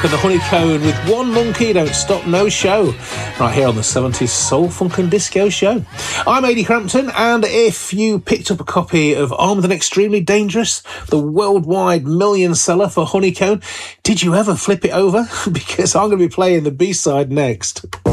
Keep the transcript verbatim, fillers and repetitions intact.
Clark and the Honeycomb with One Monkey Don't Stop No Show, right here on the seventies Soul, Funk and Disco Show. I'm Ady Crampton, and if you picked up a copy of Armed and Extremely Dangerous, the worldwide million seller for Honeycomb, did you ever flip it over? Because I'm going to be playing the B-side next.